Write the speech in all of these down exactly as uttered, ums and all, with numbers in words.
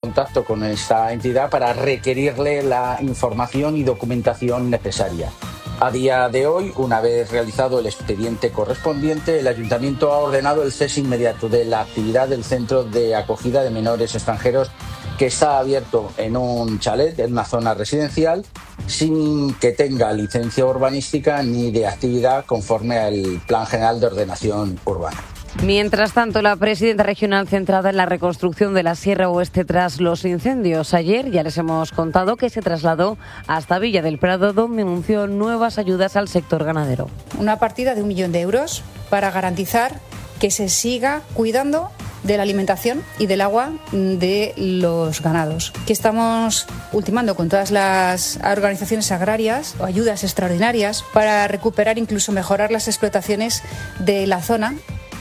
contacto con esta entidad para requerirle la información y documentación necesaria. A día de hoy, una vez realizado el expediente correspondiente, el Ayuntamiento ha ordenado el cese inmediato de la actividad del Centro de Acogida de Menores Extranjeros, que está abierto en un chalet, en una zona residencial, sin que tenga licencia urbanística ni de actividad conforme al Plan General de Ordenación Urbana. Mientras tanto, la presidenta regional centrada en la reconstrucción de la Sierra Oeste tras los incendios. Ayer ya les hemos contado que se trasladó hasta Villa del Prado, donde anunció nuevas ayudas al sector ganadero. Una partida de un millón de euros para garantizar que se siga cuidando de la alimentación y del agua de los ganados, que estamos ultimando con todas las organizaciones agrarias o ayudas extraordinarias para recuperar, incluso mejorar las explotaciones de la zona.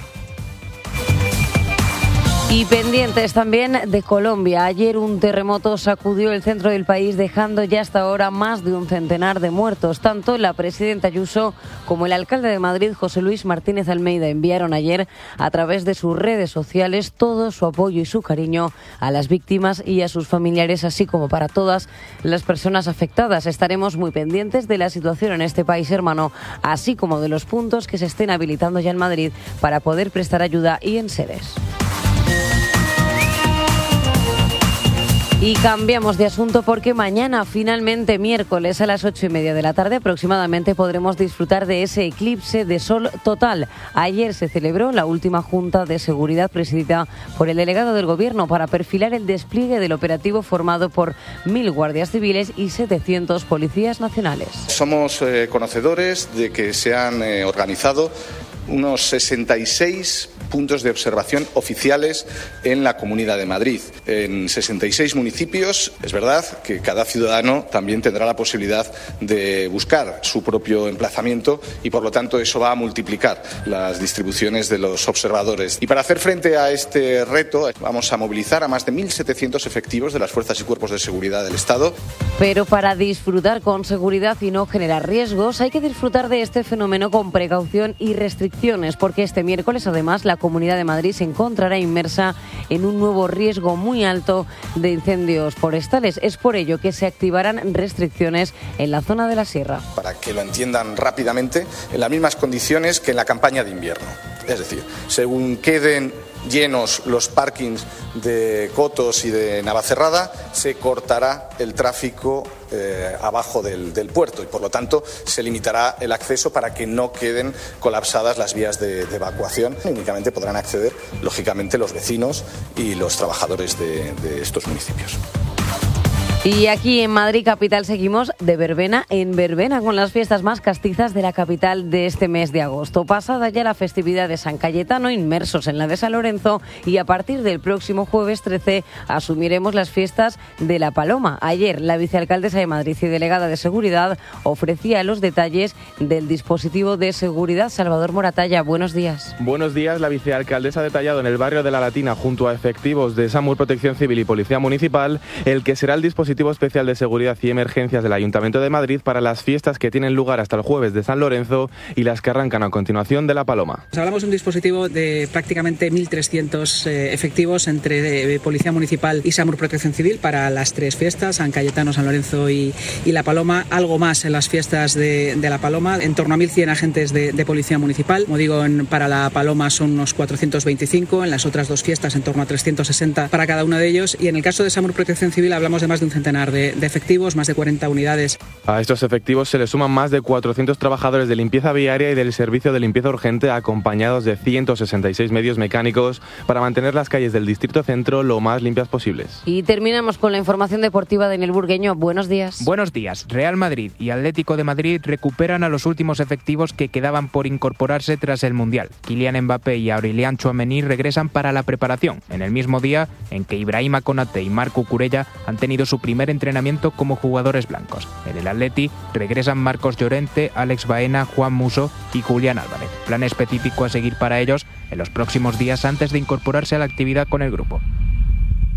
Y pendientes también de Colombia. Ayer un terremoto sacudió el centro del país, dejando ya hasta ahora más de un centenar de muertos. Tanto la presidenta Ayuso como el alcalde de Madrid, José Luis Martínez Almeida, enviaron ayer a través de sus redes sociales todo su apoyo y su cariño a las víctimas y a sus familiares, así como para todas las personas afectadas. Estaremos muy pendientes de la situación en este país hermano, así como de los puntos que se estén habilitando ya en Madrid para poder prestar ayuda y en sedes. Y cambiamos de asunto porque mañana, finalmente miércoles a las ocho y media de la tarde aproximadamente, podremos disfrutar de ese eclipse de sol total. Ayer se celebró la última Junta de Seguridad presidida por el delegado del Gobierno para perfilar el despliegue del operativo formado por mil guardias civiles y setecientos policías nacionales. Somos eh, conocedores de que se han eh, organizado unos sesenta y seis puntos de observación oficiales en la Comunidad de Madrid. En sesenta y seis municipios, es verdad que cada ciudadano también tendrá la posibilidad de buscar su propio emplazamiento y, por lo tanto, eso va a multiplicar las distribuciones de los observadores. Y para hacer frente a este reto, vamos a movilizar a más de mil setecientos efectivos de las fuerzas y cuerpos de seguridad del Estado. Pero para disfrutar con seguridad y no generar riesgos, hay que disfrutar de este fenómeno con precaución y restricciones, porque este miércoles, además, la Comunidad de Madrid se encontrará inmersa en un nuevo riesgo muy alto de incendios forestales. Es por ello que se activarán restricciones en la zona de la Sierra. Para que lo entiendan rápidamente, en las mismas condiciones que en la campaña de invierno. Es decir, según queden llenos los parkings de Cotos y de Navacerrada, se cortará el tráfico eh, abajo del, del puerto y, por lo tanto, se limitará el acceso para que no queden colapsadas las vías de, de evacuación. Únicamente podrán acceder, lógicamente, los vecinos y los trabajadores de, de estos municipios. Y aquí en Madrid capital seguimos de verbena en verbena con las fiestas más castizas de la capital de este mes de agosto. Pasada ya la festividad de San Cayetano, inmersos en la de San Lorenzo, y a partir del próximo jueves trece asumiremos las fiestas de La Paloma. Ayer la vicealcaldesa de Madrid y delegada de Seguridad ofrecía los detalles del dispositivo de seguridad. Salvador Moratalla, buenos días. Buenos días. La vicealcaldesa ha detallado en el barrio de La Latina, junto a efectivos de SAMUR, Protección Civil y Policía Municipal, el que será el dispositivo especial de seguridad y emergencias del Ayuntamiento de Madrid para las fiestas que tienen lugar hasta el jueves de San Lorenzo y las que arrancan a continuación de La Paloma. Hablamos de un dispositivo de prácticamente mil trescientos eh, efectivos entre de Policía Municipal y SAMUR Protección Civil para las tres fiestas, San Cayetano, San Lorenzo y, y La Paloma. Algo más en las fiestas de, de La Paloma, en torno a mil cien agentes de, de Policía Municipal. Como digo, en, para La Paloma son unos cuatrocientos veinticinco, en las otras dos fiestas en torno a trescientos sesenta para cada uno de ellos, y en el caso de SAMUR Protección Civil hablamos de más de un centenar de, de efectivos, más de cuarenta unidades. A estos efectivos se le suman más de cuatrocientos trabajadores de limpieza viaria y del servicio de limpieza urgente, acompañados de ciento sesenta y seis medios mecánicos para mantener las calles del distrito centro lo más limpias posibles. Y terminamos con la información deportiva de Daniel Burgueño. Buenos días. Buenos días. Real Madrid y Atlético de Madrid recuperan a los últimos efectivos que quedaban por incorporarse tras el Mundial. Kylian Mbappé y Aurelian Tchouaméni regresan para la preparación, en el mismo día en que Ibrahima Konate y Marco Cucurella han tenido su primer entrenamiento como jugadores blancos. En el Atleti regresan Marcos Llorente, Alex Baena, Juan Musso y Julián Álvarez. Plan específico a seguir para ellos en los próximos días antes de incorporarse a la actividad con el grupo.